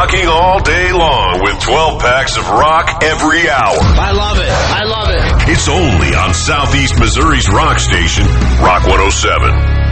Rocking all day long with 12 packs of rock every hour. I love it. I love it. It's only on Southeast Missouri's rock station, Rock 107.